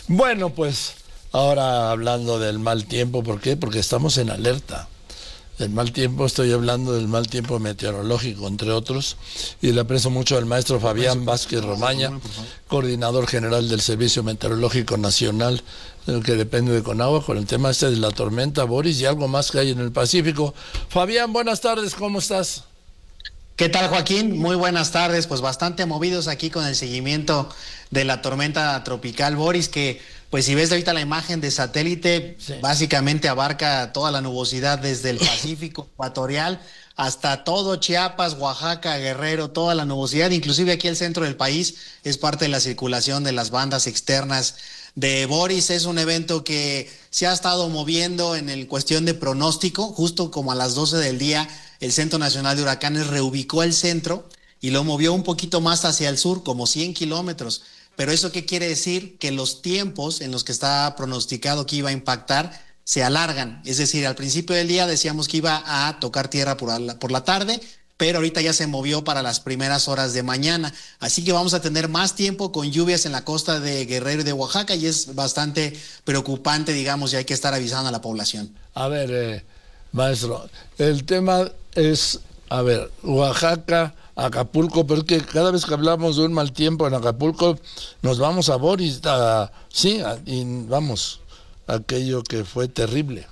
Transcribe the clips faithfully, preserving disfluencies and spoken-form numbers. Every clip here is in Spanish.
Bueno, pues ahora hablando del mal tiempo, ¿por qué? Porque estamos en alerta. El mal tiempo, estoy hablando del mal tiempo meteorológico, entre otros, y le aprecio mucho al maestro Fabián Vázquez Romaña, coordinador general del Servicio Meteorológico Nacional, el que depende de Conagua, con el tema este de la tormenta Boris y algo más que hay en el Pacífico. Fabián, buenas tardes, ¿cómo estás? ¿Qué tal, Joaquín? Muy buenas tardes. Pues bastante movidos aquí con el seguimiento de la tormenta tropical Boris, que pues si ves ahorita la imagen de satélite, sí, básicamente abarca toda la nubosidad desde el Pacífico ecuatorial hasta todo Chiapas, Oaxaca, Guerrero, toda la nubosidad, inclusive aquí el centro del país es parte de la circulación de las bandas externas de Boris. Es un evento que se ha estado moviendo en el cuestión de pronóstico, justo como a las doce del día el Centro Nacional de Huracanes reubicó el centro y lo movió un poquito más hacia el sur, como cien kilómetros. Pero ¿eso qué quiere decir? Que los tiempos en los que está pronosticado que iba a impactar se alargan. Es decir, al principio del día decíamos que iba a tocar tierra por la, por la tarde, pero ahorita ya se movió para las primeras horas de mañana. Así que vamos a tener más tiempo con lluvias en la costa de Guerrero y de Oaxaca, y es bastante preocupante, digamos, y hay que estar avisando a la población. A ver, eh, maestro, el tema es, a ver, Oaxaca, Acapulco, porque cada vez que hablamos de un mal tiempo en Acapulco, nos vamos a Boris, a, sí, a, y vamos, aquello que fue terrible.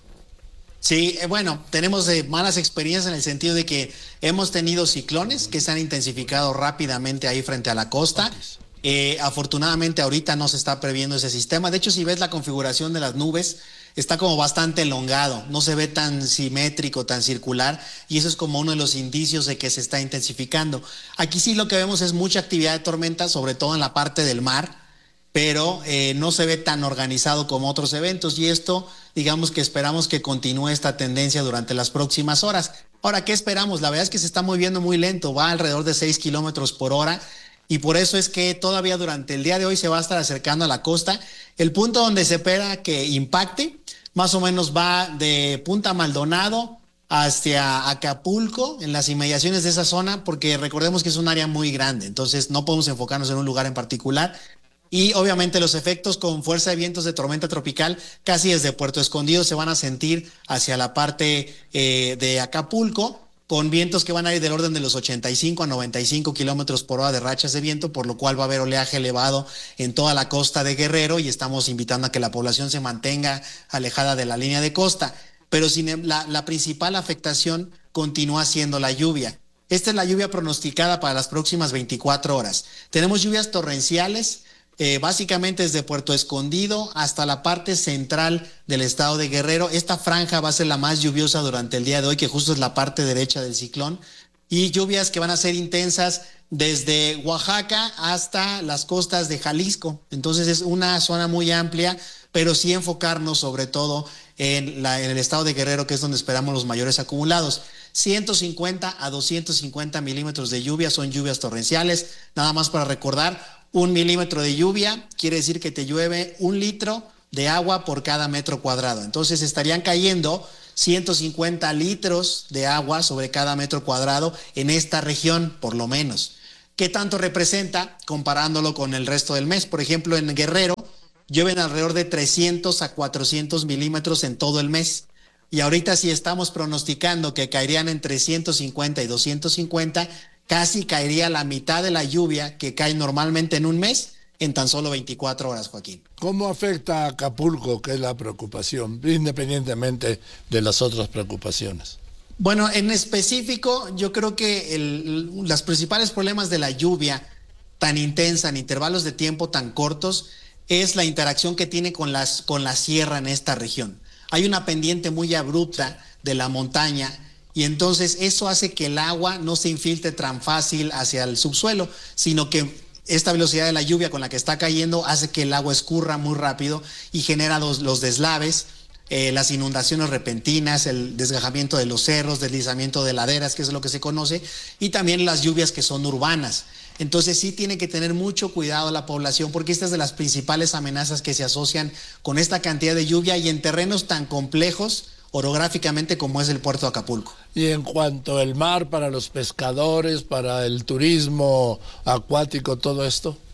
Sí, eh, bueno, tenemos eh, malas experiencias en el sentido de que hemos tenido ciclones que se han intensificado rápidamente ahí frente a la costa. Eh, afortunadamente ahorita no se está previendo ese sistema. De hecho, si ves la configuración de las nubes, está como bastante elongado, no se ve tan simétrico, tan circular, y eso es como uno de los indicios de que se está intensificando. Aquí sí lo que vemos es mucha actividad de tormenta, sobre todo en la parte del mar, pero eh, no se ve tan organizado como otros eventos, y esto, digamos que esperamos que continúe esta tendencia durante las próximas horas. Ahora, ¿qué esperamos? La verdad es que se está moviendo muy lento, va alrededor de seis kilómetros por hora, y por eso es que todavía durante el día de hoy se va a estar acercando a la costa. El punto donde se espera que impacte más o menos va de Punta Maldonado hacia Acapulco, en las inmediaciones de esa zona, porque recordemos que es un área muy grande, entonces no podemos enfocarnos en un lugar en particular. Y obviamente los efectos con fuerza de vientos de tormenta tropical casi desde Puerto Escondido se van a sentir hacia la parte eh, de Acapulco, con vientos que van a ir del orden de los ochenta y cinco a noventa y cinco kilómetros por hora de rachas de viento, por lo cual va a haber oleaje elevado en toda la costa de Guerrero, y estamos invitando a que la población se mantenga alejada de la línea de costa. Pero sin, la, la principal afectación continúa siendo la lluvia. Esta es la lluvia pronosticada para las próximas veinticuatro horas. Tenemos lluvias torrenciales, Eh, básicamente desde Puerto Escondido hasta la parte central del estado de Guerrero. Esta franja va a ser la más lluviosa durante el día de hoy, que justo es la parte derecha del ciclón, y lluvias que van a ser intensas desde Oaxaca hasta las costas de Jalisco. Entonces es una zona muy amplia, pero sí enfocarnos sobre todo en, la, en el estado de Guerrero, que es donde esperamos los mayores acumulados. ciento cincuenta a doscientos cincuenta milímetros de lluvia son lluvias torrenciales. Nada más para recordar, un milímetro de lluvia quiere decir que te llueve un litro de agua por cada metro cuadrado. Entonces estarían cayendo ciento cincuenta litros de agua sobre cada metro cuadrado en esta región, por lo menos. ¿Qué tanto representa comparándolo con el resto del mes? Por ejemplo, en Guerrero llueven alrededor de trescientos a cuatrocientos milímetros en todo el mes. Y ahorita si estamos pronosticando que caerían entre ciento cincuenta y doscientos cincuenta, casi caería la mitad de la lluvia que cae normalmente en un mes en tan solo veinticuatro horas, Joaquín. ¿Cómo afecta a Acapulco, que es la preocupación, independientemente de las otras preocupaciones? Bueno, en específico, yo creo que el, los principales problemas de la lluvia tan intensa en intervalos de tiempo tan cortos es la interacción que tiene con, las, con la sierra en esta región. Hay una pendiente muy abrupta de la montaña, y entonces eso hace que el agua no se infiltre tan fácil hacia el subsuelo, sino que esta velocidad de la lluvia con la que está cayendo hace que el agua escurra muy rápido y genera los, los deslaves, eh, las inundaciones repentinas, el desgajamiento de los cerros, deslizamiento de laderas, que es lo que se conoce, y también las lluvias que son urbanas. Entonces sí tiene que tener mucho cuidado la población, porque esta es de las principales amenazas que se asocian con esta cantidad de lluvia y en terrenos tan complejos orográficamente como es el puerto de Acapulco. Y en cuanto al mar, para los pescadores, para el turismo acuático, todo esto.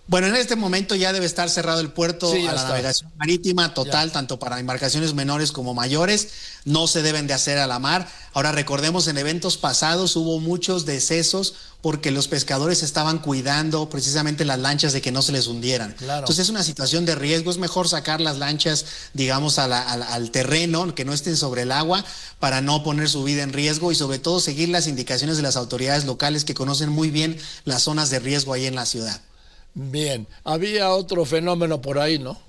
Bueno, en este momento ya debe estar cerrado el puerto Sí, a la está. navegación marítima total, ya. Tanto para embarcaciones menores como mayores. No se deben de hacer a la mar. Ahora recordemos, en eventos pasados hubo muchos decesos porque los pescadores estaban cuidando precisamente las lanchas de que no se les hundieran. Claro. Entonces es una situación de riesgo. Es mejor sacar las lanchas, digamos, a la, a la, al terreno, que no estén sobre el agua, para no poner su vida en riesgo y sobre todo seguir las indicaciones de las autoridades locales que conocen muy bien las zonas de riesgo ahí en la ciudad. Bien, había otro fenómeno por ahí, ¿no?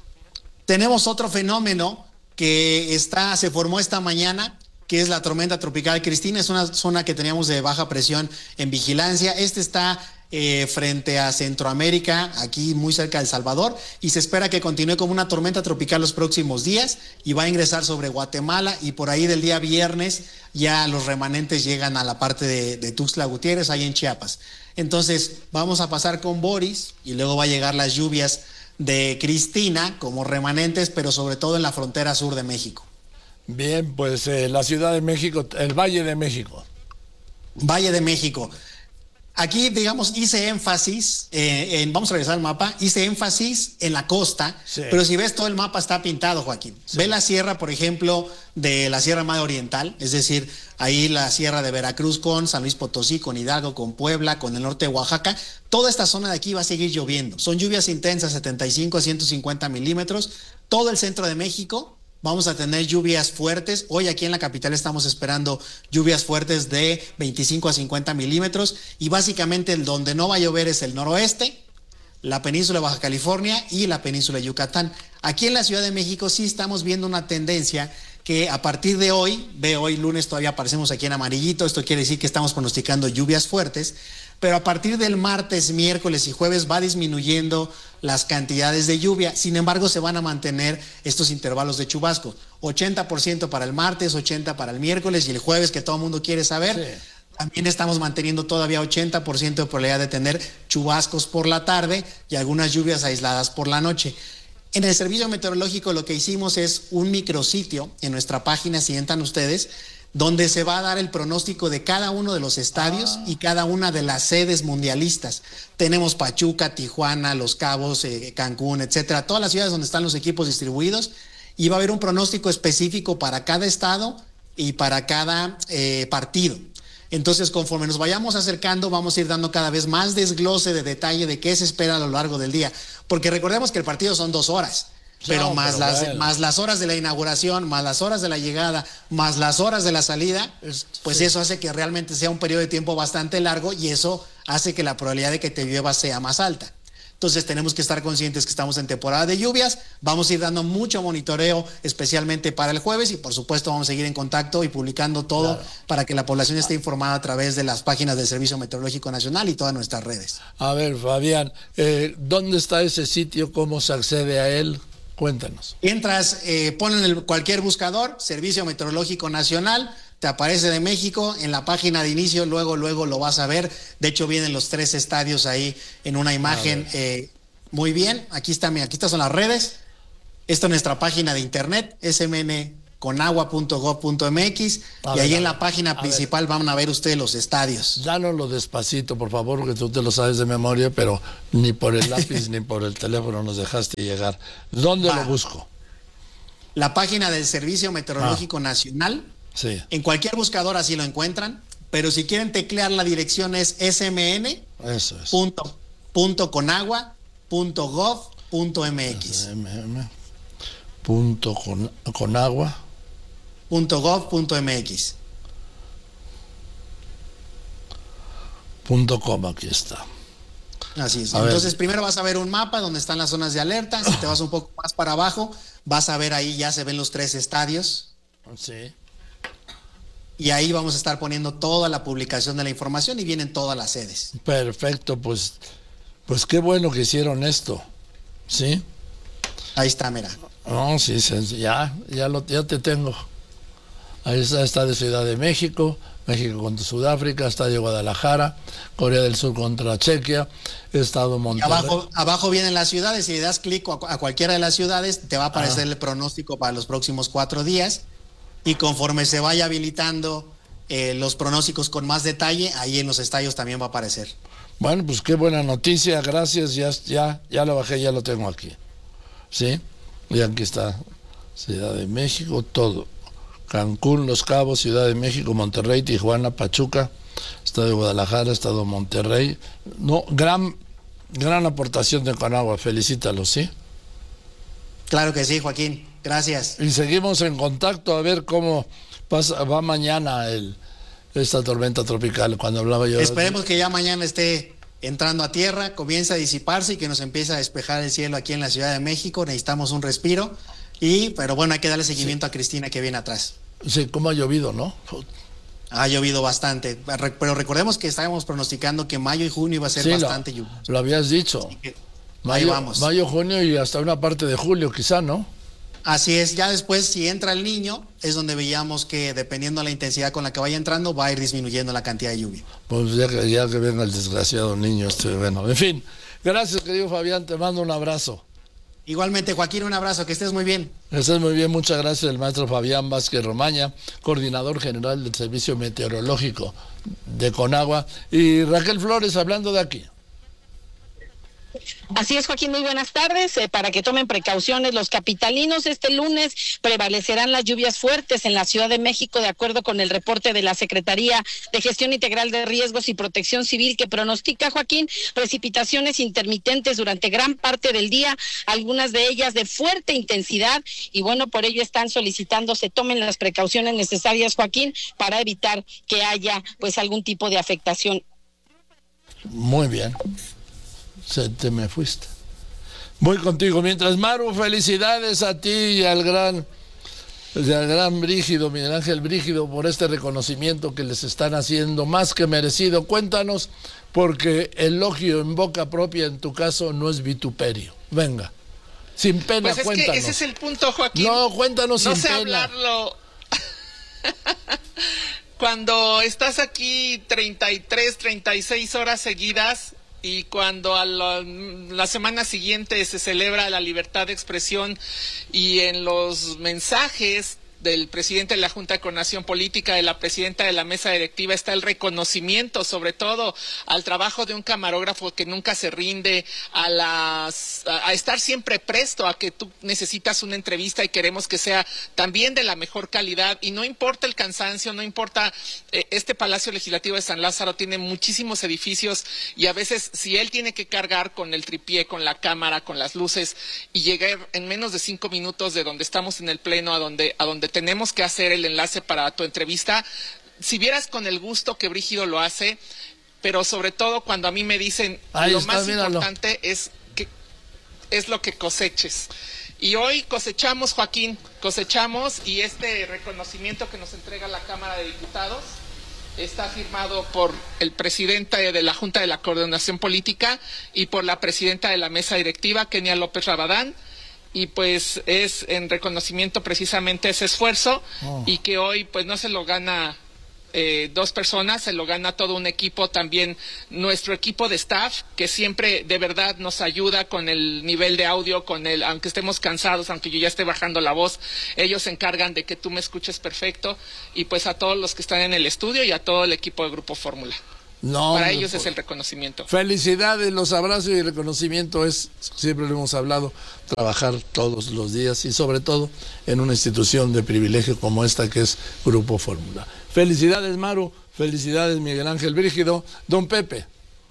Tenemos otro fenómeno que está, se formó esta mañana, que es la tormenta tropical Cristina. Es una zona que teníamos de baja presión en vigilancia. Este está eh, frente a Centroamérica, aquí muy cerca de El Salvador, y se espera que continúe como una tormenta tropical los próximos días y va a ingresar sobre Guatemala, y por ahí del día viernes ya los remanentes llegan a la parte de, de Tuxtla Gutiérrez, ahí en Chiapas. Entonces vamos a pasar con Boris y luego va a llegar las lluvias de Cristina como remanentes, pero sobre todo en la frontera sur de México. Bien, pues eh, la Ciudad de México, el Valle de México. Valle de México. Aquí, digamos, hice énfasis, eh, en, vamos a regresar al mapa, hice énfasis en la costa, sí. Pero si ves todo el mapa está pintado, Joaquín. Sí. Ve la sierra, por ejemplo, de la Sierra Madre Oriental, es decir, ahí la sierra de Veracruz con San Luis Potosí, con Hidalgo, con Puebla, con el norte de Oaxaca. Toda esta zona de aquí va a seguir lloviendo. Son lluvias intensas, setenta y cinco a ciento cincuenta milímetros. Todo el centro de México. Vamos a tener lluvias fuertes. Hoy aquí en la capital estamos esperando lluvias fuertes de veinticinco a cincuenta milímetros. Y básicamente el donde no va a llover es el noroeste, la península de Baja California y la península de Yucatán. Aquí en la Ciudad de México sí estamos viendo una tendencia que a partir de hoy, ve hoy lunes todavía aparecemos aquí en amarillito, esto quiere decir que estamos pronosticando lluvias fuertes, pero a partir del martes, miércoles y jueves va disminuyendo las cantidades de lluvia. Sin embargo, se van a mantener estos intervalos de chubasco, ochenta por ciento para el martes, ochenta por ciento para el miércoles y el jueves, que todo el mundo quiere saber. Sí. También estamos manteniendo todavía ochenta por ciento de probabilidad de tener chubascos por la tarde y algunas lluvias aisladas por la noche. En el servicio meteorológico lo que hicimos es un micrositio en nuestra página, si entran ustedes, donde se va a dar el pronóstico de cada uno de los estadios ah. y cada una de las sedes mundialistas. Tenemos Pachuca, Tijuana, Los Cabos, eh, Cancún, etcétera, todas las ciudades donde están los equipos distribuidos, y va a haber un pronóstico específico para cada estado y para cada eh, partido. Entonces, conforme nos vayamos acercando, vamos a ir dando cada vez más desglose de detalle de qué se espera a lo largo del día. Porque recordemos que el partido son dos horas, pero, no, más, pero las, bueno. más las horas de la inauguración, más las horas de la llegada, más las horas de la salida, es, pues sí. Eso hace que realmente sea un periodo de tiempo bastante largo y eso hace que la probabilidad de que te llueva sea más alta. Entonces tenemos que estar conscientes que estamos en temporada de lluvias, vamos a ir dando mucho monitoreo especialmente para el jueves y por supuesto vamos a seguir en contacto y publicando todo claro. para que la población esté informada a través de las páginas del Servicio Meteorológico Nacional y todas nuestras redes. A ver, Fabián, eh, ¿dónde está ese sitio? ¿Cómo se accede a él? Cuéntanos. Entras, eh, ponen el, cualquier buscador, Servicio Meteorológico Nacional, te aparece de México, en la página de inicio, luego, luego lo vas a ver. De hecho, vienen los tres estadios ahí en una imagen. Eh, muy bien, aquí está, mira, aquí estas son las redes. Esta es nuestra página de internet, s m n conagua punto gov punto m x, y ahí en la página principal van a ver ustedes los estadios. Dánoslo despacito, por favor, porque tú te lo sabes de memoria, pero ni por el lápiz ni por el teléfono nos dejaste llegar. ¿Dónde Va. lo busco? La página del Servicio Meteorológico ah. Nacional. Sí. En cualquier buscador así lo encuentran, pero si quieren teclear la dirección es s m n punto conagua punto gov punto m x. s m n punto conagua punto gov punto m x. Punto com, aquí está. Así es. A Entonces ver. primero vas a ver un mapa donde están las zonas de alerta. Si te vas un poco más para abajo, vas a ver ahí ya se ven los tres estadios. Sí. Y ahí vamos a estar poniendo toda la publicación de la información y vienen todas las sedes. Perfecto, pues, pues qué bueno que hicieron esto, ¿sí? Ahí está, mira. No, sí, ya, ya, lo, ya te tengo. Ahí está, está de Ciudad de México, México contra Sudáfrica, Estadio Guadalajara, Corea del Sur contra Chequia, Estado Monterrey. Abajo, abajo vienen las ciudades, si le das clic a, a cualquiera de las ciudades, te va a aparecer ah. el pronóstico para los próximos cuatro días. Y conforme se vaya habilitando eh, los pronósticos con más detalle, ahí en los estadios también va a aparecer. Bueno, pues qué buena noticia, gracias, ya, ya, ya lo bajé, ya lo tengo aquí. ¿Sí? Y aquí está, Ciudad de México, todo. Cancún, Los Cabos, Ciudad de México, Monterrey, Tijuana, Pachuca, Estado de Guadalajara, Estado de Monterrey. No, gran, gran aportación de Conagua, felicítalos, ¿sí? Claro que sí, Joaquín, gracias. Y seguimos en contacto a ver cómo pasa, va mañana el, esta tormenta tropical, cuando hablaba yo. Esperemos de... que ya mañana esté entrando a tierra, comience a disiparse y que nos empiece a despejar el cielo aquí en la Ciudad de México. Necesitamos un respiro, y pero bueno, hay que darle seguimiento sí. a Cristina que viene atrás. Sí, cómo ha llovido, ¿no? Ha llovido bastante, pero recordemos que estábamos pronosticando que mayo y junio iba a ser sí, bastante lo, lluvioso. Lo habías dicho. Mayo, ahí vamos. Mayo, junio y hasta una parte de julio quizá, ¿no? Así es, ya después si entra el niño, es donde veíamos que dependiendo de la intensidad con la que vaya entrando, va a ir disminuyendo la cantidad de lluvia. Pues ya que, ya que venga el desgraciado niño, este, bueno, en fin. Gracias, querido Fabián, te mando un abrazo. Igualmente, Joaquín, un abrazo, que estés muy bien. Que estés muy bien, muchas gracias, el maestro Fabián Vázquez Romaña, coordinador general del Servicio Meteorológico de Conagua. Y Raquel Flores, hablando de aquí. Así es, Joaquín, muy buenas tardes. Eh, para que tomen precauciones los capitalinos, este lunes prevalecerán las lluvias fuertes en la Ciudad de México, de acuerdo con el reporte de la Secretaría de Gestión Integral de Riesgos y Protección Civil, que pronostica, Joaquín, precipitaciones intermitentes durante gran parte del día, algunas de ellas de fuerte intensidad, y bueno, por ello están solicitando se tomen las precauciones necesarias, Joaquín, para evitar que haya pues algún tipo de afectación. Muy bien. Se te me fuiste. Voy contigo. Mientras, Maru, felicidades a ti y al gran, al gran Brígido, Miguel Ángel Brígido, por este reconocimiento que les están haciendo, más que merecido. Cuéntanos, porque elogio en boca propia, en tu caso, no es vituperio. Venga, sin pena, pues es cuéntanos. Que ese es el punto, Joaquín. No, cuéntanos no sin sé pena. hablarlo. Cuando estás aquí treinta y tres, treinta y seis horas seguidas, y cuando a la, la semana siguiente se celebra la libertad de expresión, y en los mensajes del presidente de la Junta de Coordinación Política, de la presidenta de la mesa directiva, está el reconocimiento sobre todo al trabajo de un camarógrafo que nunca se rinde, a las a, a estar siempre presto a que tú necesitas una entrevista y queremos que sea también de la mejor calidad, y no importa el cansancio, no importa, eh, este Palacio Legislativo de San Lázaro tiene muchísimos edificios, y a veces si él tiene que cargar con el tripié, con la cámara, con las luces, y llegar en menos de cinco minutos de donde estamos en el pleno a donde, a donde tenemos que hacer el enlace para tu entrevista, si vieras con el gusto que Brígido lo hace, pero sobre todo cuando a mí me dicen ahí lo está, más míralo. importante es que es lo que coseches. Y hoy cosechamos, Joaquín, cosechamos, y este reconocimiento que nos entrega la Cámara de Diputados está firmado por el presidente de la Junta de la Coordinación Política y por la presidenta de la mesa directiva, Kenia López Rabadán. Y pues es en reconocimiento precisamente ese esfuerzo, oh. y que hoy pues no se lo gana eh, dos personas, se lo gana todo un equipo, también nuestro equipo de staff, que siempre de verdad nos ayuda con el nivel de audio, con el, aunque estemos cansados, aunque yo ya esté bajando la voz, ellos se encargan de que tú me escuches perfecto, y pues a todos los que están en el estudio y a todo el equipo de Grupo Fórmula. No, para ellos es el reconocimiento. Felicidades, los abrazos y el reconocimiento es, siempre lo hemos hablado, trabajar todos los días y sobre todo en una institución de privilegio como esta que es Grupo Fórmula. Felicidades, Maru, felicidades, Miguel Ángel Brígido. Don Pepe.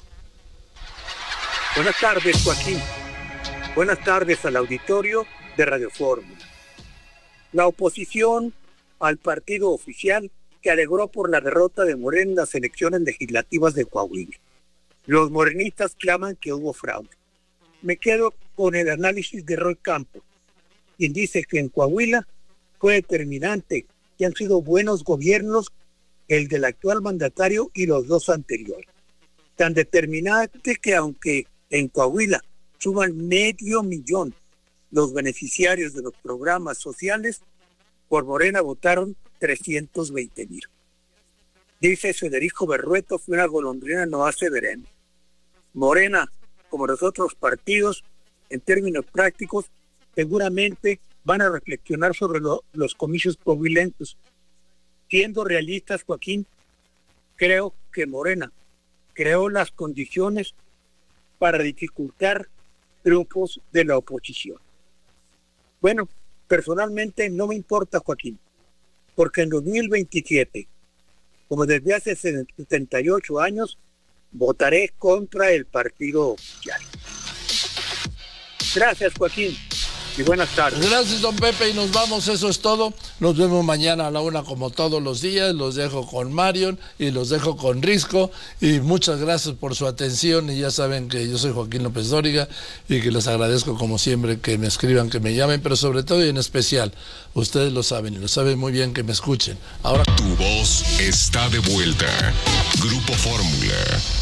Buenas tardes, Joaquín. Buenas tardes al auditorio de Radio Fórmula. La oposición al partido oficial que alegró por la derrota de Morena en las elecciones legislativas de Coahuila. Los morenistas claman que hubo fraude. Me quedo con el análisis de Roy Campos, quien dice que en Coahuila fue determinante que han sido buenos gobiernos el del actual mandatario y los dos anteriores. Tan determinante que aunque en Coahuila suman medio millón los beneficiarios de los programas sociales, por Morena votaron trescientos veinte mil. Dice Federico Berrueto que una golondrina no hace verano. Morena, como los otros partidos, en términos prácticos, seguramente van a reflexionar sobre lo, los comicios coahuilenses. Siendo realistas, Joaquín, creo que Morena creó las condiciones para dificultar triunfos de la oposición. Bueno, personalmente no me importa, Joaquín, porque en dos mil veintisiete, como desde hace setenta y ocho años, votaré contra el partido oficial. Gracias, Joaquín, y buenas tardes. Gracias, don Pepe, y nos vamos, eso es todo. Nos vemos mañana a la una como todos los días. Los dejo con Marion y los dejo con Risco, y muchas gracias por su atención, y ya saben que yo soy Joaquín López Dóriga y que les agradezco como siempre que me escriban, que me llamen, pero sobre todo y en especial, ustedes lo saben y lo saben muy bien, que me escuchen. Ahora tu voz está de vuelta. Grupo Fórmula.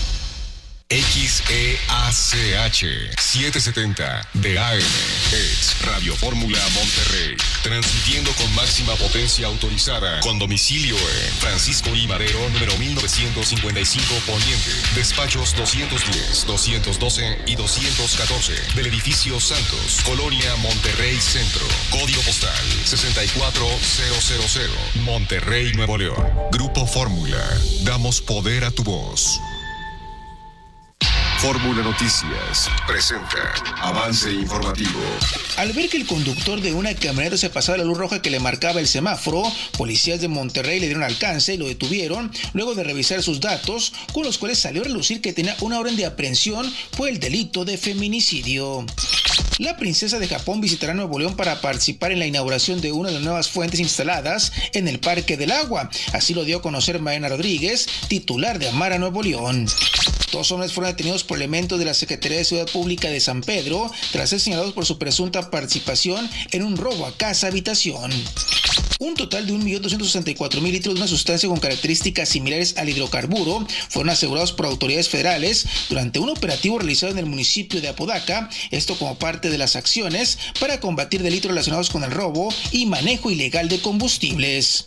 X E A C H setecientos setenta de A M, ex Radio Fórmula Monterrey, transmitiendo con máxima potencia autorizada, con domicilio en Francisco I. Madero, número mil novecientos cincuenta y cinco Poniente, despachos doscientos diez, doscientos doce y doscientos catorce, del edificio Santos, Colonia Monterrey Centro, código postal sesenta y cuatro mil, Monterrey, Nuevo León. Grupo Fórmula, damos poder a tu voz. Fórmula Noticias presenta avance informativo. Al ver que el conductor de una camioneta se pasaba la luz roja que le marcaba el semáforo, policías de Monterrey le dieron alcance y lo detuvieron luego de revisar sus datos, con los cuales salió a relucir que tenía una orden de aprehensión por el delito de feminicidio. La princesa de Japón visitará Nuevo León para participar en la inauguración de una de las nuevas fuentes instaladas en el Parque del Agua. Así lo dio a conocer Mariana Rodríguez, titular de Amara Nuevo León. Dos hombres fueron detenidos por elementos de la Secretaría de Seguridad Pública de San Pedro tras ser señalados por su presunta participación en un robo a casa-habitación. Un total de un millón doscientos sesenta y cuatro mil litros de una sustancia con características similares al hidrocarburo fueron asegurados por autoridades federales durante un operativo realizado en el municipio de Apodaca, esto como parte de las acciones para combatir delitos relacionados con el robo y manejo ilegal de combustibles.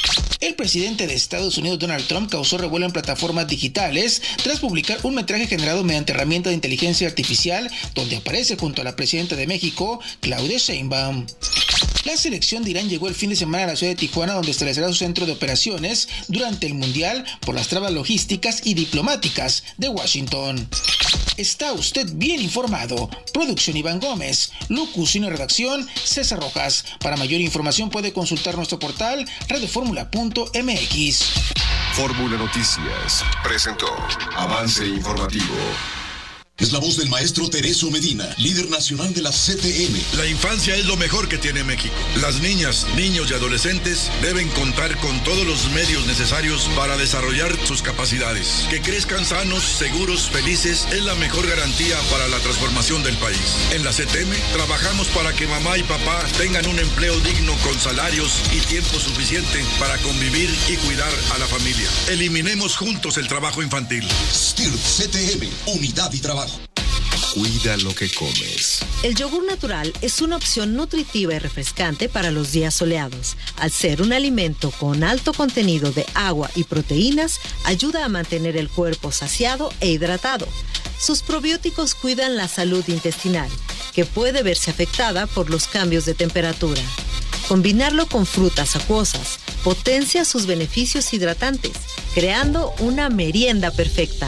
El presidente de Estados Unidos, Donald Trump, causó revuelo en plataformas digitales tras publicar un metraje generado mediante herramienta de inteligencia artificial donde aparece junto a la presidenta de México, Claudia Sheinbaum. La selección de Irán llegó el fin de semana a la ciudad de Tijuana, donde establecerá su centro de operaciones durante el Mundial por las trabas logísticas y diplomáticas de Washington. Está usted bien informado. Producción Iván Gómez, locución y redacción César Rojas. Para mayor información puede consultar nuestro portal radioformula punto m x. Fórmula Noticias presentó avance informativo. Es la voz del maestro Tereso Medina, líder nacional de la C T M. La infancia es lo mejor que tiene México. Las niñas, niños y adolescentes deben contar con todos los medios necesarios para desarrollar sus capacidades. Que crezcan sanos, seguros, felices es la mejor garantía para la transformación del país. En la C T M trabajamos para que mamá y papá tengan un empleo digno con salarios y tiempo suficiente para convivir y cuidar a la familia. Eliminemos juntos el trabajo infantil. S T I R P C T M, unidad y trabajo. Cuida lo que comes. El yogur natural es una opción nutritiva y refrescante para los días soleados. Al ser un alimento con alto contenido de agua y proteínas, ayuda a mantener el cuerpo saciado e hidratado. Sus probióticos cuidan la salud intestinal, que puede verse afectada por los cambios de temperatura. Combinarlo con frutas acuosas potencia sus beneficios hidratantes, creando una merienda perfecta.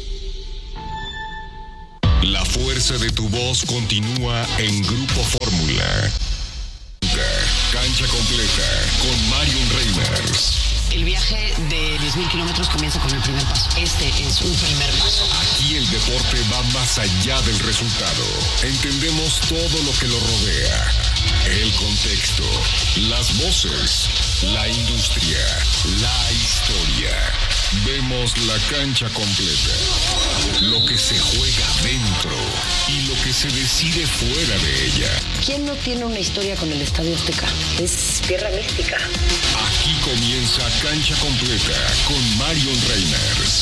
La fuerza de tu voz continúa en Grupo Fórmula. Cancha completa con Marion Reimers. El viaje de diez mil kilómetros comienza con el primer paso. Este es un primer paso. Aquí el deporte va más allá del resultado. Entendemos todo lo que lo rodea. El contexto, las voces, la industria, la historia. Vemos la cancha completa. Lo que se juega dentro y lo que se decide fuera de ella. ¿Quién no tiene una historia con el Estadio Azteca? Es tierra mística. Aquí comienza Cancha Completa con Marion Reimers.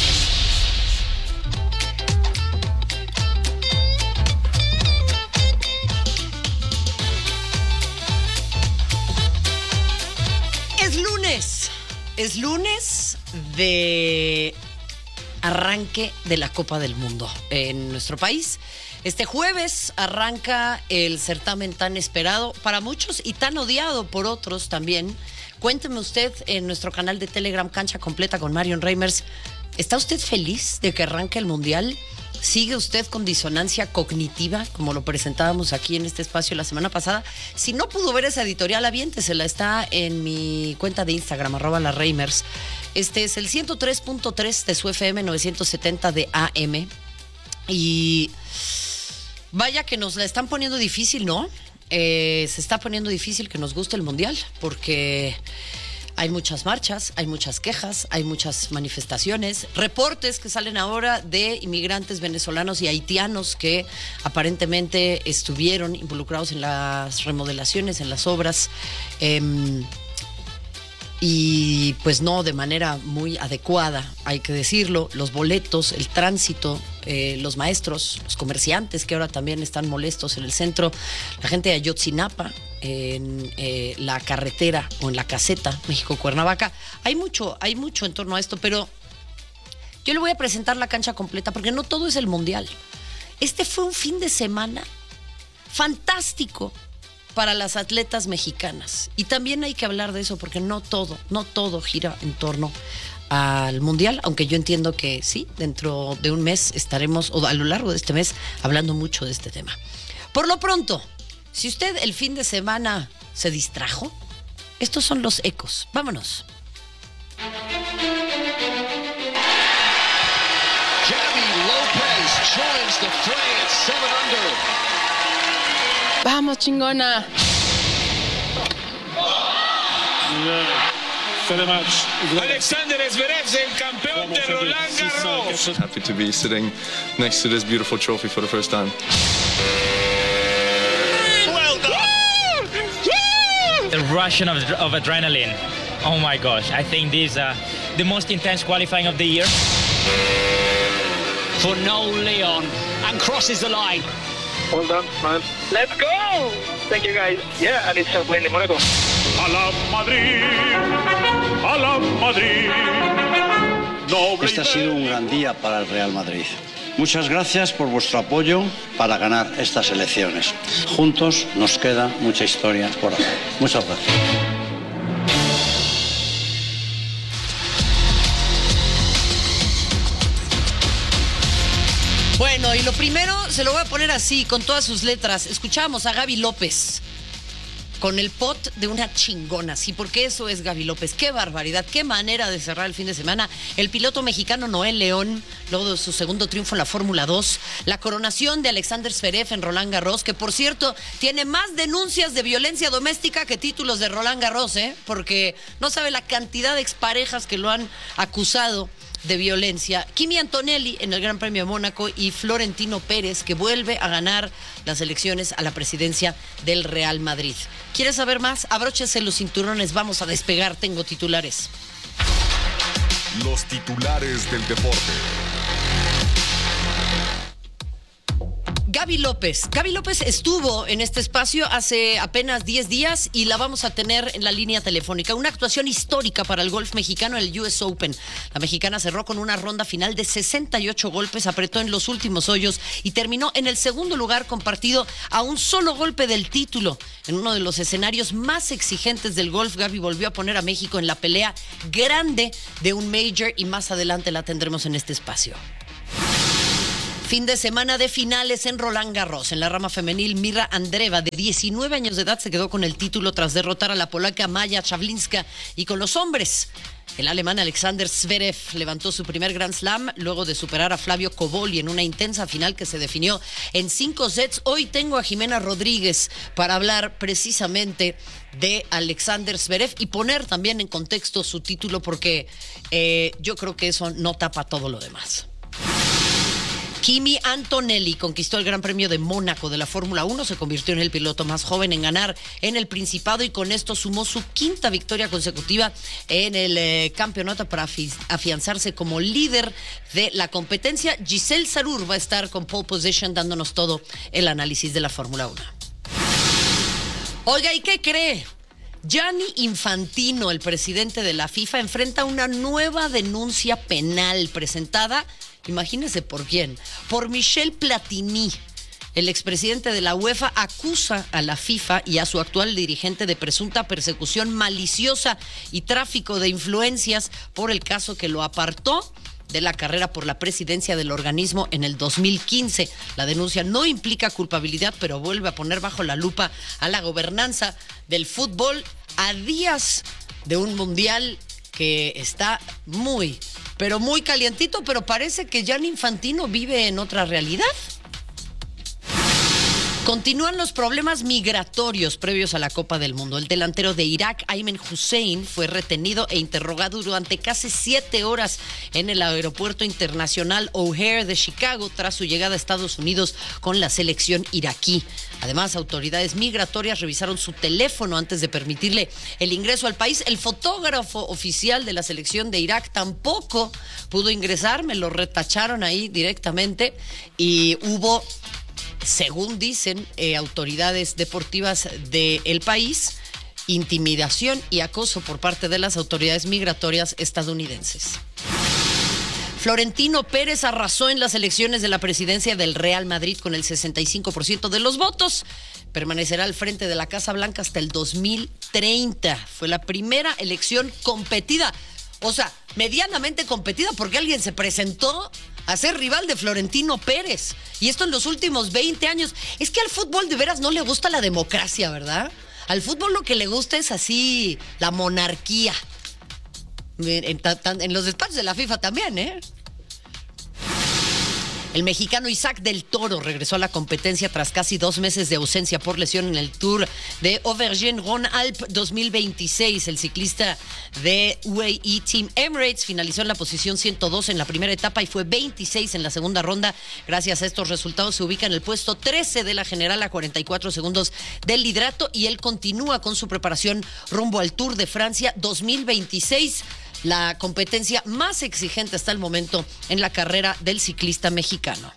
Es lunes. Es lunes de arranque de la Copa del Mundo en nuestro país. Este jueves arranca el certamen tan esperado para muchos y tan odiado por otros también. Cuénteme usted en nuestro canal de Telegram Cancha Completa con Marion Reimers, ¿Está usted feliz de que arranque el Mundial? ¿Sigue usted con disonancia cognitiva, como lo presentábamos aquí en este espacio la semana pasada? Si no pudo ver esa editorial, aviéntesela. Está en mi cuenta de Instagram, arroba la Reimers. Este es el ciento tres punto tres de su F M novecientos setenta de A M. Y vaya que nos la están poniendo difícil, ¿no? Eh, se está poniendo difícil que nos guste el Mundial, porque hay muchas marchas, hay muchas quejas, hay muchas manifestaciones, reportes que salen ahora de inmigrantes venezolanos y haitianos que aparentemente estuvieron involucrados en las remodelaciones, en las obras, eh, y pues no de manera muy adecuada, hay que decirlo. Los boletos, el tránsito, eh, los maestros, los comerciantes que ahora también están molestos en el centro, la gente de Ayotzinapa, en eh, la carretera o en la caseta México-Cuernavaca. Hay mucho, hay mucho en torno a esto, pero yo le voy a presentar la cancha completa porque no todo es el Mundial. Este fue un fin de semana fantástico para las atletas mexicanas. Y también hay que hablar de eso porque no todo, no todo gira en torno al Mundial, aunque yo entiendo que sí, dentro de un mes estaremos, o a lo largo de este mes, hablando mucho de este tema. Por lo pronto, si usted el fin de semana se distrajo, estos son los ecos. Vámonos. Gabby Lopez joins the fray at seven under. Vamos, chingona. Alexander Zverev, el campeón de Roland Garros. Happy to be sitting next to this beautiful trophy for the first time. Well done. The rush of, of adrenaline. Oh my gosh, I think this is uh, the most intense qualifying of the year. For Noel Leon, and crosses the line. Well done, man. Let's go! Thank you, guys. Yeah, and it's a win in Monaco. A la Madrid, a la Madrid. Noble Este ha sido un gran día para el Real Madrid. Muchas gracias por vuestro apoyo para ganar estas elecciones. Juntos nos queda mucha historia por hacer. Muchas gracias. Bueno, y lo primero se lo voy a poner así, con todas sus letras. Escuchábamos a Gaby López con el pot de una chingona, sí, porque eso es Gaby López. Qué barbaridad, qué manera de cerrar el fin de semana. El piloto mexicano Noel León, luego de su segundo triunfo en la Fórmula dos, la coronación de Alexander Zverev en Roland Garros, que por cierto tiene más denuncias de violencia doméstica que títulos de Roland Garros, ¿eh? Porque no sabe la cantidad de exparejas que lo han acusado de violencia. Kimi Antonelli en el Gran Premio de Mónaco y Florentino Pérez, que vuelve a ganar las elecciones a la presidencia del Real Madrid. ¿Quieres saber más? Abróchese los cinturones, vamos a despegar, tengo titulares. Los titulares del deporte. Gaby López. Gaby López estuvo en este espacio hace apenas diez días y la vamos a tener en la línea telefónica. Una actuación histórica para el golf mexicano en el U S Open. La mexicana cerró con una ronda final de sesenta y ocho golpes, apretó en los últimos hoyos y terminó en el segundo lugar compartido a un solo golpe del título. En uno de los escenarios más exigentes del golf, Gaby volvió a poner a México en la pelea grande de un major y más adelante la tendremos en este espacio. Fin de semana de finales en Roland Garros. En la rama femenil, Mirra Andreeva, de diecinueve años de edad, se quedó con el título tras derrotar a la polaca Maja Czawlinska. Y con los hombres, el alemán Alexander Zverev levantó su primer Grand Slam luego de superar a Flavio Cobolli en una intensa final que se definió en cinco sets. Hoy tengo a Jimena Rodríguez para hablar precisamente de Alexander Zverev y poner también en contexto su título, porque eh, yo creo que eso no tapa todo lo demás. Kimi Antonelli conquistó el Gran Premio de Mónaco de la Fórmula uno, se convirtió en el piloto más joven en ganar en el Principado y con esto sumó su quinta victoria consecutiva en el eh, campeonato para afi- afianzarse como líder de la competencia. Giselle Sarur va a estar con pole position dándonos todo el análisis de la Fórmula uno. Oiga, ¿y qué cree? Gianni Infantino, el presidente de la FIFA, enfrenta una nueva denuncia penal presentada, imagínese por quién, por Michel Platini. El expresidente de la UEFA acusa a la FIFA y a su actual dirigente de presunta persecución maliciosa y tráfico de influencias por el caso que lo apartó de la carrera por la presidencia del organismo en el dos mil quince. La denuncia no implica culpabilidad, pero vuelve a poner bajo la lupa a la gobernanza del fútbol a días de un mundial que está muy, pero muy calientito, pero parece que Gianni Infantino vive en otra realidad. Continúan los problemas migratorios previos a la Copa del Mundo. El delantero de Irak, Ayman Hussein, fue retenido e interrogado durante casi siete horas en el aeropuerto internacional O'Hare de Chicago tras su llegada a Estados Unidos con la selección iraquí. Además, autoridades migratorias revisaron su teléfono antes de permitirle el ingreso al país. El fotógrafo oficial de la selección de Irak tampoco pudo ingresar, me lo retacharon ahí directamente y hubo, según dicen eh, autoridades deportivas del país, intimidación y acoso por parte de las autoridades migratorias estadounidenses. Florentino Pérez arrasó en las elecciones de la presidencia del Real Madrid con el sesenta y cinco por ciento de los votos. Permanecerá al frente de la Casa Blanca hasta el dos mil treinta. Fue la primera elección competida, o sea, medianamente competida, porque alguien se presentó a ser rival de Florentino Pérez. Y esto en los últimos veinte años. Es que al fútbol de veras no le gusta la democracia, ¿verdad? Al fútbol lo que le gusta es así, la monarquía. En, en, en los despachos de la FIFA también, ¿eh? El mexicano Isaac del Toro regresó a la competencia tras casi dos meses de ausencia por lesión en el Tour de Auvergne-Rhône-Alpes dos mil veintiséis. El ciclista de U A E Team Emirates finalizó en la posición ciento dos en la primera etapa y fue veintiséis en la segunda ronda. Gracias a estos resultados se ubica en el puesto trece de la general a cuarenta y cuatro segundos del liderato y él continúa con su preparación rumbo al Tour de Francia dos mil veintiséis. La competencia más exigente hasta el momento en la carrera del ciclista mexicano.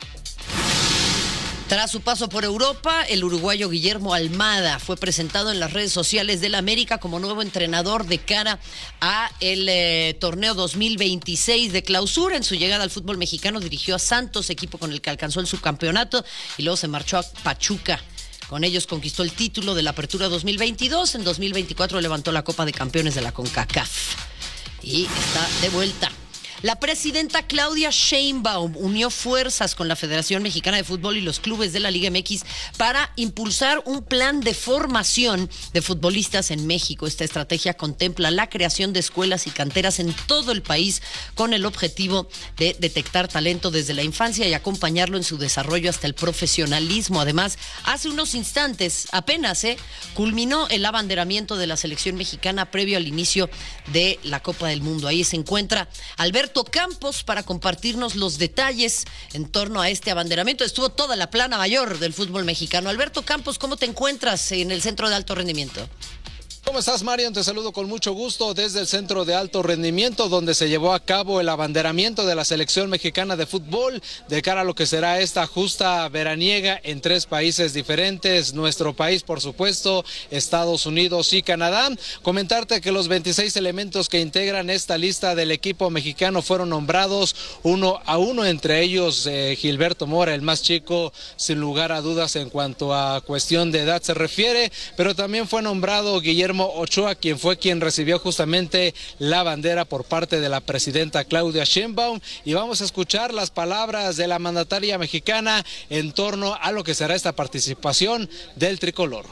Tras su paso por Europa, el uruguayo Guillermo Almada fue presentado en las redes sociales del América como nuevo entrenador de cara a el eh, torneo dos mil veintiséis de clausura. En su llegada al fútbol mexicano dirigió a Santos, equipo con el que alcanzó el subcampeonato, y luego se marchó a Pachuca. Con ellos conquistó el título de la Apertura dos mil veintidós. En dos mil veinticuatro levantó la Copa de Campeones de la CONCACAF. Y está de vuelta. La presidenta Claudia Sheinbaum unió fuerzas con la Federación Mexicana de Fútbol y los clubes de la Liga M X para impulsar un plan de formación de futbolistas en México. Esta estrategia contempla la creación de escuelas y canteras en todo el país con el objetivo de detectar talento desde la infancia y acompañarlo en su desarrollo hasta el profesionalismo. Además, hace unos instantes, apenas, ¿eh? culminó el abanderamiento de la selección mexicana previo al inicio de la Copa del Mundo. Ahí se encuentra Alberto Campos para compartirnos los detalles en torno a este abanderamiento. Estuvo toda la plana mayor del fútbol mexicano. Alberto Campos, ¿cómo te encuentras en el Centro de Alto Rendimiento? ¿Cómo estás, Marion? Te saludo con mucho gusto desde el Centro de Alto Rendimiento, donde se llevó a cabo el abanderamiento de la selección mexicana de fútbol de cara a lo que será esta justa veraniega en tres países diferentes, nuestro país, por supuesto, Estados Unidos y Canadá. Comentarte que los veintiséis elementos que integran esta lista del equipo mexicano fueron nombrados uno a uno, entre ellos eh, Gilberto Mora, el más chico, sin lugar a dudas en cuanto a cuestión de edad se refiere, pero también fue nombrado Guillermo Ochoa, quien fue quien recibió justamente la bandera por parte de la presidenta Claudia Sheinbaum, y vamos a escuchar las palabras de la mandataria mexicana en torno a lo que será esta participación del tricolor.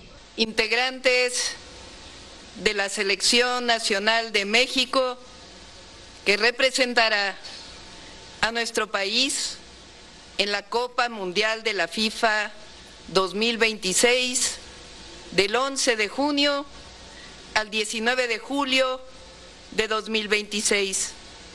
Integrantes de la Selección Nacional de México, que representará a nuestro país en la Copa Mundial de la FIFA dos mil veintiséis, del once de junio al diecinueve de julio de dos mil veintiséis.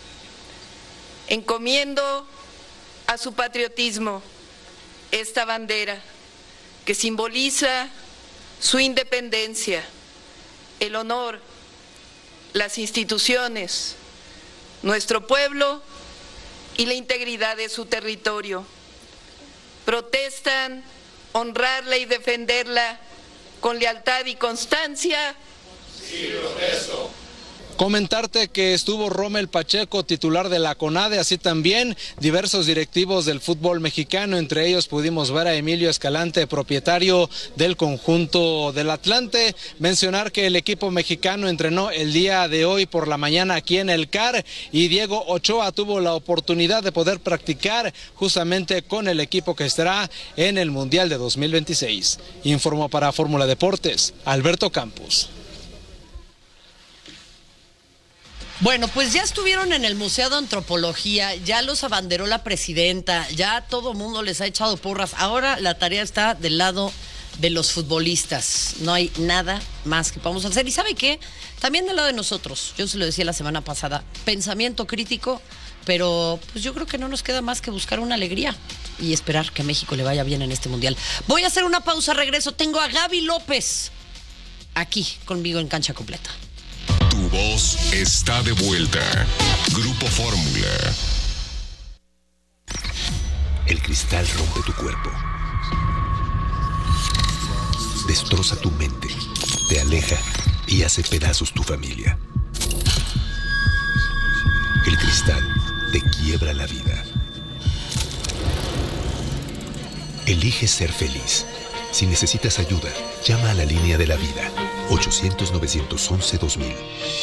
Encomiendo a su patriotismo esta bandera que simboliza su independencia, el honor, las instituciones, nuestro pueblo y la integridad de su territorio. Protestan honrarla y defenderla con lealtad y constancia. Sí, protesto. Comentarte que estuvo Rommel Pacheco, titular de la CONADE, así también diversos directivos del fútbol mexicano. Entre ellos pudimos ver a Emilio Escalante, propietario del conjunto del Atlante. Mencionar que el equipo mexicano entrenó el día de hoy por la mañana aquí en el C A R y Diego Ochoa tuvo la oportunidad de poder practicar justamente con el equipo que estará en el Mundial de dos mil veintiséis. Informó para Fórmula Deportes, Alberto Campos. Bueno, pues ya estuvieron en el Museo de Antropología, ya los abanderó la presidenta, ya todo mundo les ha echado porras. Ahora la tarea está del lado de los futbolistas. No hay nada más que podamos hacer. ¿Y sabe qué? También del lado de nosotros. Yo se lo decía la semana pasada. Pensamiento crítico, pero pues yo creo que no nos queda más que buscar una alegría y esperar que a México le vaya bien en este Mundial. Voy a hacer una pausa, regreso. Tengo a Gaby López aquí conmigo en Cancha Completa. Tu voz está de vuelta. Grupo Fórmula. El cristal rompe tu cuerpo. Destroza tu mente. Te aleja y hace pedazos tu familia. El cristal te quiebra la vida. Elige ser feliz. Si necesitas ayuda, llama a la línea de la vida. ochocientos, novecientos once, dos mil.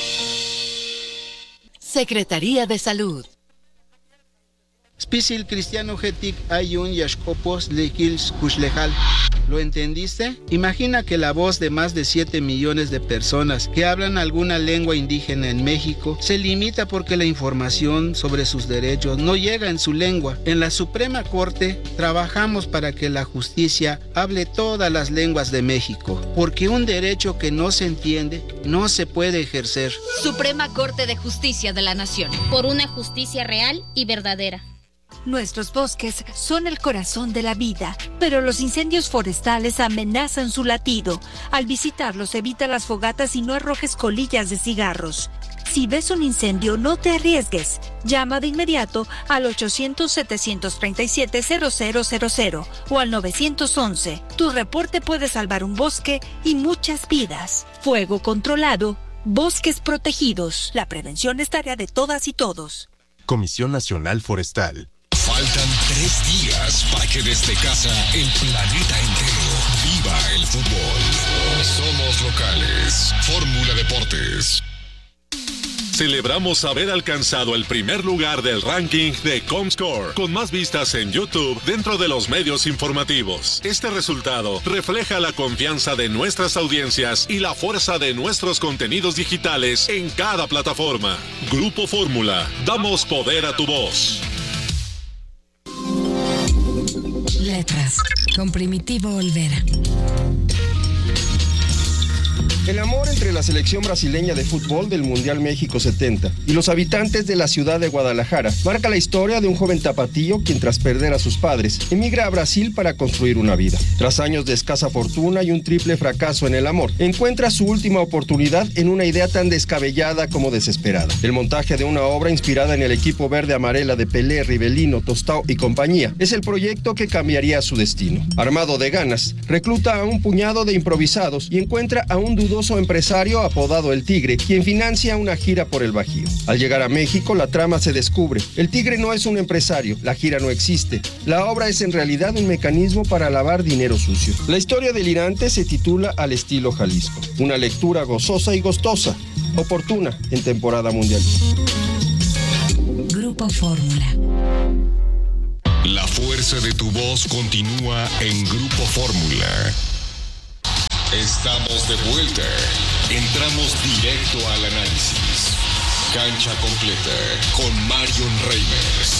Secretaría de Salud. Spisil cristiano getik ayun yashkopos lekils kushlejal. ¿Lo entendiste? Imagina que la voz de más de siete millones de personas que hablan alguna lengua indígena en México se limita porque la información sobre sus derechos no llega en su lengua. En la Suprema Corte trabajamos para que la justicia hable todas las lenguas de México, porque un derecho que no se entiende no se puede ejercer. Suprema Corte de Justicia de la Nación. Por una justicia real y verdadera. Nuestros bosques son el corazón de la vida, pero los incendios forestales amenazan su latido. Al visitarlos, evita las fogatas y no arrojes colillas de cigarros. Si ves un incendio, no te arriesgues. Llama de inmediato al ochocientos, setecientos treinta y siete, cero cero cero cero o al nueve once. Tu reporte puede salvar un bosque y muchas vidas. Fuego controlado, bosques protegidos. La prevención es tarea de todas y todos. Comisión Nacional Forestal. Faltan tres días para que desde casa el planeta entero viva el fútbol. Somos locales. Fórmula Deportes. Celebramos haber alcanzado el primer lugar del ranking de Comscore, con más vistas en YouTube dentro de los medios informativos. Este resultado refleja la confianza de nuestras audiencias y la fuerza de nuestros contenidos digitales en cada plataforma. Grupo Fórmula, damos poder a tu voz. Letras, con Primitivo Olvera. El amor entre la selección brasileña de fútbol del Mundial México setenta y los habitantes de la ciudad de Guadalajara marca la historia de un joven tapatío quien, tras perder a sus padres, emigra a Brasil para construir una vida. Tras años de escasa fortuna y un triple fracaso en el amor, encuentra su última oportunidad en una idea tan descabellada como desesperada. El montaje de una obra inspirada en el equipo verde amarela de Pelé, Rivelino, Tostao y compañía es el proyecto que cambiaría su destino. Armado de ganas, recluta a un puñado de improvisados y encuentra a un dudoso empresario apodado El Tigre, quien financia una gira por el Bajío. Al llegar a México, la trama se descubre. El Tigre no es un empresario, la gira no existe. La obra es en realidad un mecanismo para lavar dinero sucio. La historia delirante se titula Al estilo Jalisco. Una lectura gozosa y gustosa, oportuna en temporada mundial. Grupo Fórmula. La fuerza de tu voz continúa en Grupo Fórmula. Estamos de vuelta. Entramos directo al análisis. Cancha completa con Marion Reimers.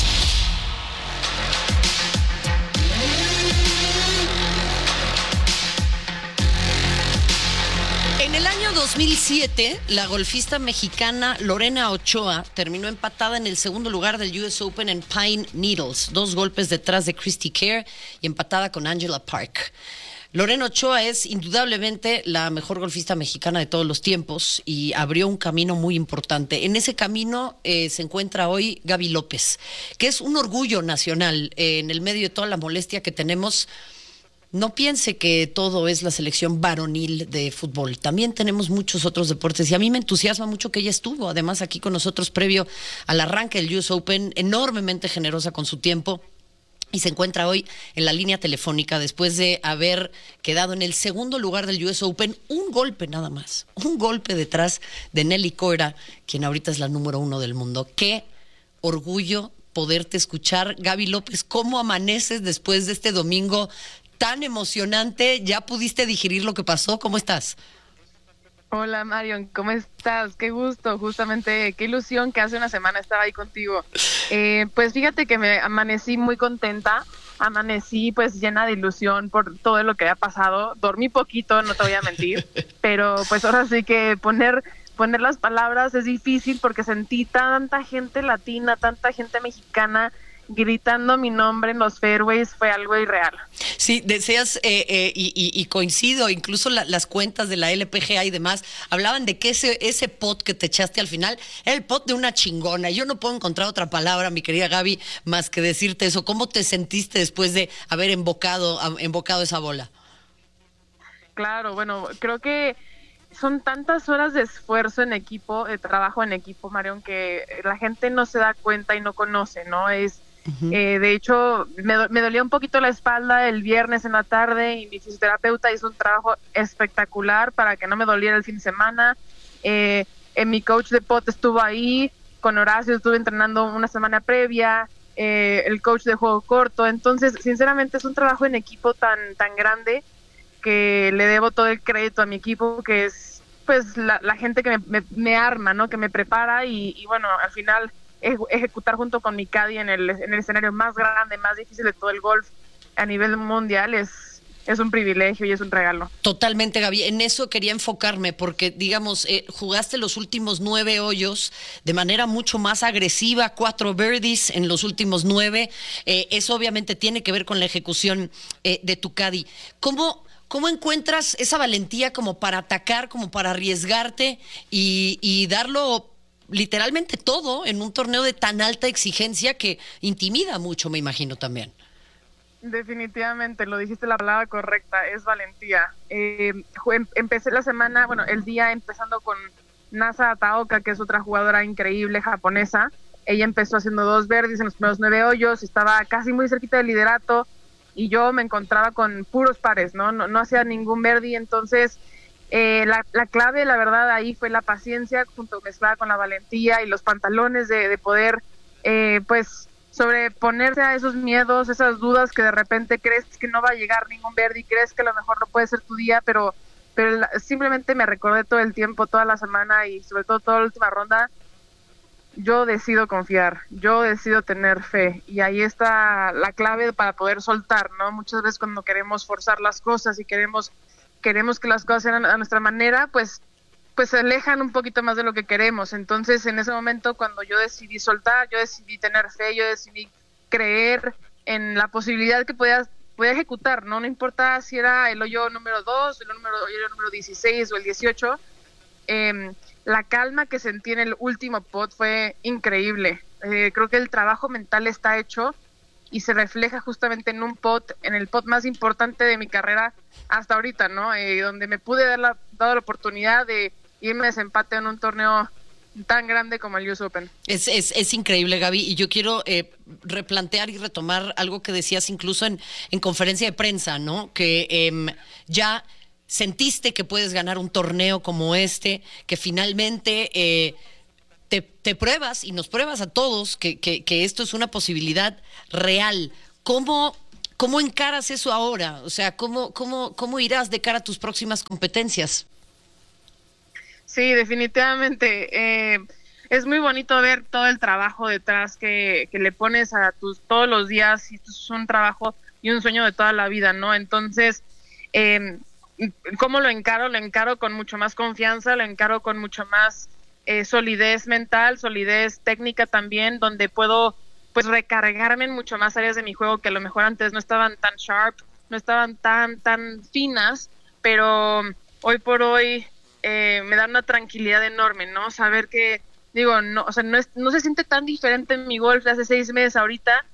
En el año dos mil siete, la golfista mexicana Lorena Ochoa terminó empatada en el segundo lugar del U S Open en Pine Needles, dos golpes detrás de Christy Kerr y empatada con Angela Park. Lorena Ochoa es indudablemente la mejor golfista mexicana de todos los tiempos y abrió un camino muy importante. En ese camino eh, se encuentra hoy Gaby López, que es un orgullo nacional eh, en el medio de toda la molestia que tenemos, no piense que todo es la selección varonil de fútbol. También tenemos muchos otros deportes y a mí me entusiasma mucho que ella estuvo, además, aquí con nosotros previo al arranque del U S Open, enormemente generosa con su tiempo. Y se encuentra hoy en la línea telefónica después de haber quedado en el segundo lugar del U S Open, un golpe nada más, un golpe detrás de Nelly Korda, quien ahorita es la número uno del mundo. ¡Qué orgullo poderte escuchar! Gaby López, ¿cómo amaneces después de este domingo tan emocionante? ¿Ya pudiste digerir lo que pasó? ¿Cómo estás? Hola Marion, ¿cómo estás? Qué gusto, justamente, qué ilusión que hace una semana estaba ahí contigo. Eh, pues fíjate que me amanecí muy contenta, amanecí pues llena de ilusión por todo lo que había pasado. Dormí poquito, no te voy a mentir, pero pues ahora sí que poner, poner las palabras es difícil porque sentí tanta gente latina, tanta gente mexicana gritando mi nombre en los fairways, fue algo irreal. Sí, deseas, eh, eh, y, y, y coincido, incluso la, las cuentas de la L P G A y demás, hablaban de que ese, ese pot que te echaste al final era el pot de una chingona. Yo no puedo encontrar otra palabra, mi querida Gaby, más que decirte eso. ¿Cómo te sentiste después de haber embocado, embocado esa bola? Claro, bueno, creo que son tantas horas de esfuerzo en equipo, de trabajo en equipo, Marion, que la gente no se da cuenta y no conoce, ¿no? Es Uh-huh. Eh, de hecho, me, me dolía un poquito la espalda el viernes en la tarde y mi fisioterapeuta hizo un trabajo espectacular para que no me doliera el fin de semana. Eh, eh, mi coach de pot estuvo ahí, con Horacio estuve entrenando una semana previa, eh, el coach de juego corto. Entonces, sinceramente, es un trabajo en equipo tan, tan grande que le debo todo el crédito a mi equipo, que es pues la, la gente que me, me, me arma, ¿no? Que me prepara y, y bueno, al final ejecutar junto con mi caddy en el, en el escenario más grande, más difícil de todo el golf a nivel mundial es, es un privilegio y es un regalo. Totalmente, Gaby. En eso quería enfocarme porque, digamos, eh, jugaste los últimos nueve hoyos de manera mucho más agresiva, cuatro birdies en los últimos nueve. Eh, eso obviamente tiene que ver con la ejecución eh, de tu caddy. ¿Cómo... ¿Cómo encuentras esa valentía como para atacar, como para arriesgarte y, y darlo literalmente todo en un torneo de tan alta exigencia que intimida mucho, me imagino también? Definitivamente, lo dijiste la palabra correcta, es valentía. Eh, empecé la semana, bueno, el día empezando con Nasa Ataoka, que es otra jugadora increíble japonesa. Ella empezó haciendo dos birdies en los primeros nueve hoyos, estaba casi muy cerquita del liderato y yo me encontraba con puros pares, ¿no? No, no hacía ningún birdie, entonces eh, la, la clave, la verdad, ahí fue la paciencia, junto mezclada con la valentía y los pantalones de, de poder, eh, pues, sobreponerse a esos miedos, esas dudas que de repente crees que no va a llegar ningún birdie, crees que a lo mejor no puede ser tu día, pero, pero la, simplemente me recordé todo el tiempo, toda la semana y sobre todo toda la última ronda. Yo decido confiar, yo decido tener fe y ahí está la clave para poder soltar, ¿no? Muchas veces cuando queremos forzar las cosas y queremos queremos que las cosas sean a nuestra manera, pues pues se alejan un poquito más de lo que queremos. Entonces, en ese momento, cuando yo decidí soltar, yo decidí tener fe, yo decidí creer en la posibilidad que podía, podía ejecutar, ¿no? No importa si era el hoyo número dos, el número, el hoyo número dieciséis o el dieciocho, eh, la calma que sentí en el último pot fue increíble. Eh, creo que el trabajo mental está hecho y se refleja justamente en un pot, en el pot más importante de mi carrera hasta ahorita, ¿no? Eh, donde me pude dar la, dar la oportunidad de irme de desempate en un torneo tan grande como el U S Open. Es, es, es increíble, Gaby, y yo quiero eh, replantear y retomar algo que decías incluso en, en conferencia de prensa, ¿no? Que eh, ya sentiste que puedes ganar un torneo como este, que finalmente eh, te, te pruebas y nos pruebas a todos que, que, que esto es una posibilidad real. ¿Cómo, cómo encaras eso ahora? O sea, ¿cómo, cómo, cómo irás de cara a tus próximas competencias? Sí, definitivamente. Eh, es muy bonito ver todo el trabajo detrás que, que le pones a tus todos los días, y esto es un trabajo y un sueño de toda la vida, ¿no? Entonces, eh, ¿cómo lo encaro? Lo encaro con mucho más confianza, lo encaro con mucho más eh, solidez mental, solidez técnica también, donde puedo pues recargarme en mucho más áreas de mi juego que a lo mejor antes no estaban tan sharp, no estaban tan, tan finas, pero hoy por hoy eh, me da una tranquilidad enorme, ¿no? Saber que, digo, no, o sea, no, es, no se siente tan diferente en mi golf de hace seis meses ahorita,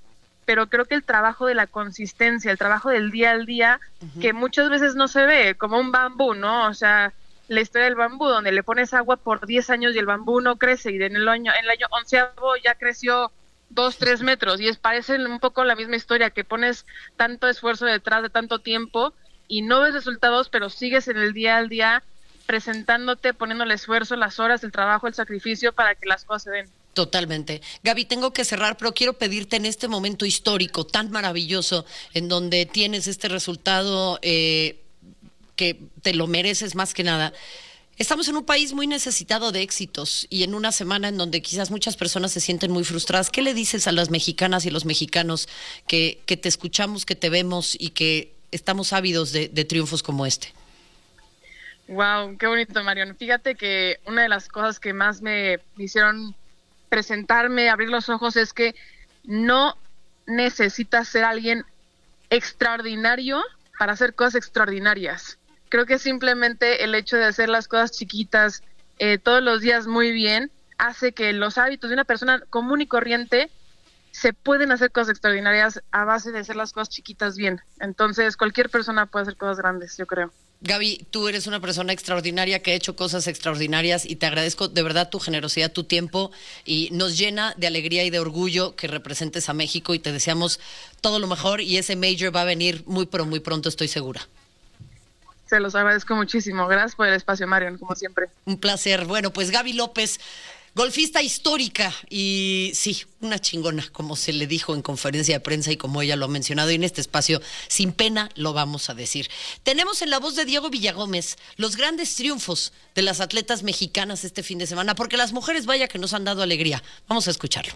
pero creo que el trabajo de la consistencia, el trabajo del día al día, uh-huh. que muchas veces no se ve, como un bambú, ¿no? O sea, la historia del bambú, donde le pones agua por diez años y el bambú no crece, y en el año, en el año onceavo ya creció dos, tres metros, y es parece un poco la misma historia, que pones tanto esfuerzo detrás de tanto tiempo y no ves resultados, pero sigues en el día al día presentándote, poniendo el esfuerzo, las horas, el trabajo, el sacrificio para que las cosas se den. Totalmente. Gaby, tengo que cerrar, pero quiero pedirte en este momento histórico tan maravilloso, en donde tienes este resultado eh, que te lo mereces más que nada. Estamos en un país muy necesitado de éxitos y en una semana en donde quizás muchas personas se sienten muy frustradas. ¿Qué le dices a las mexicanas y los mexicanos que, que te escuchamos, que te vemos y que estamos ávidos de, de triunfos como este? Wow, qué bonito, Marion. Fíjate que una de las cosas que más me hicieron presentarme, abrir los ojos, es que no necesitas ser alguien extraordinario para hacer cosas extraordinarias. Creo que simplemente el hecho de hacer las cosas chiquitas eh, todos los días muy bien hace que los hábitos de una persona común y corriente se pueden hacer cosas extraordinarias a base de hacer las cosas chiquitas bien. Entonces cualquier persona puede hacer cosas grandes, yo creo. Gaby, tú eres una persona extraordinaria que ha hecho cosas extraordinarias y te agradezco de verdad tu generosidad, tu tiempo, y nos llena de alegría y de orgullo que representes a México y te deseamos todo lo mejor, y ese major va a venir muy pero muy pronto, estoy segura. Se los agradezco muchísimo. Gracias por el espacio, Marion, como siempre. Un placer. Bueno, pues Gaby López, golfista histórica y sí, una chingona, como se le dijo en conferencia de prensa y como ella lo ha mencionado, y en este espacio sin pena lo vamos a decir. Tenemos en la voz de Diego Villagómez los grandes triunfos de las atletas mexicanas este fin de semana, porque las mujeres, vaya que nos han dado alegría. Vamos a escucharlo.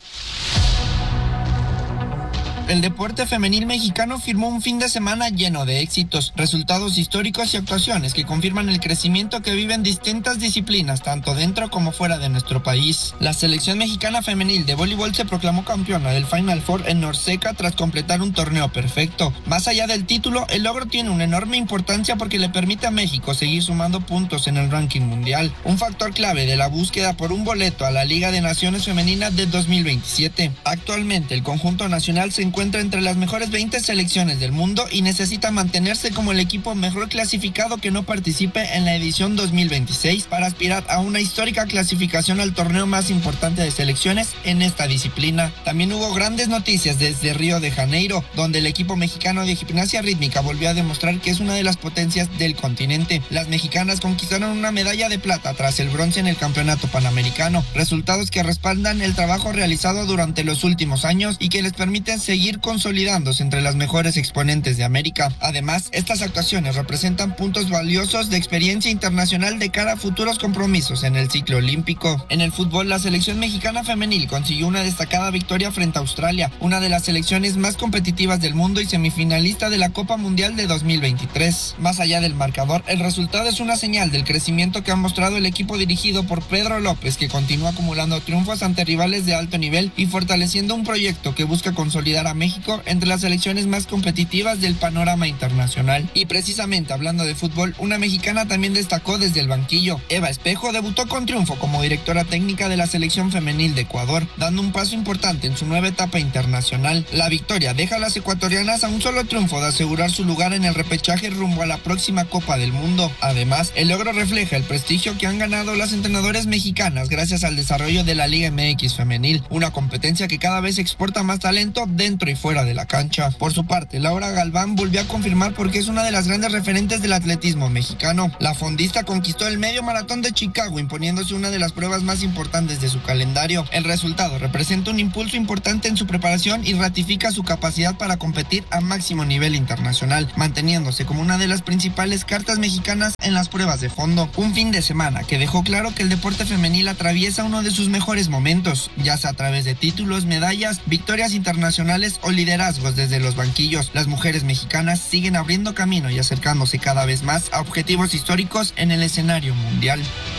El deporte femenil mexicano firmó un fin de semana lleno de éxitos, resultados históricos y actuaciones que confirman el crecimiento que viven distintas disciplinas, tanto dentro como fuera de nuestro país. La selección mexicana femenil de voleibol se proclamó campeona del Final Four en Norseca tras completar un torneo perfecto. Más allá del título, el logro tiene una enorme importancia porque le permite a México seguir sumando puntos en el ranking mundial, un factor clave de la búsqueda por un boleto a la Liga de Naciones Femenina de dos mil veintisiete. Actualmente, el conjunto nacional se encuentra encuentra entre las mejores veinte selecciones del mundo y necesita mantenerse como el equipo mejor clasificado que no participe en la edición dos mil veintiséis para aspirar a una histórica clasificación al torneo más importante de selecciones en esta disciplina. También hubo grandes noticias desde Río de Janeiro, donde el equipo mexicano de gimnasia rítmica volvió a demostrar que es una de las potencias del continente. Las mexicanas conquistaron una medalla de plata tras el bronce en el campeonato panamericano, resultados que respaldan el trabajo realizado durante los últimos años y que les permiten seguir consolidándose entre las mejores exponentes de América. Además, estas actuaciones representan puntos valiosos de experiencia internacional de cara a futuros compromisos en el ciclo olímpico. En el fútbol, la selección mexicana femenil consiguió una destacada victoria frente a Australia, una de las selecciones más competitivas del mundo y semifinalista de la Copa Mundial de dos mil veintitrés. Más allá del marcador, el resultado es una señal del crecimiento que ha mostrado el equipo dirigido por Pedro López, que continúa acumulando triunfos ante rivales de alto nivel y fortaleciendo un proyecto que busca consolidar a México entre las selecciones más competitivas del panorama internacional. Y precisamente hablando de fútbol, una mexicana también destacó desde el banquillo. Eva Espejo debutó con triunfo como directora técnica de la selección femenil de Ecuador, dando un paso importante en su nueva etapa internacional. La victoria deja a las ecuatorianas a un solo triunfo de asegurar su lugar en el repechaje rumbo a la próxima Copa del Mundo. Además, el logro refleja el prestigio que han ganado las entrenadoras mexicanas gracias al desarrollo de la Liga M X femenil, una competencia que cada vez exporta más talento dentro y fuera de la cancha. Por su parte, Laura Galván volvió a confirmar por qué es una de las grandes referentes del atletismo mexicano. La fondista conquistó el medio maratón de Chicago, imponiéndose una de las pruebas más importantes de su calendario. El resultado representa un impulso importante en su preparación y ratifica su capacidad para competir a máximo nivel internacional, manteniéndose como una de las principales cartas mexicanas en las pruebas de fondo. Un fin de semana que dejó claro que el deporte femenil atraviesa uno de sus mejores momentos, ya sea a través de títulos, medallas, victorias internacionales o liderazgos desde los banquillos. Las mujeres mexicanas siguen abriendo camino y acercándose cada vez más a objetivos históricos en el escenario mundial.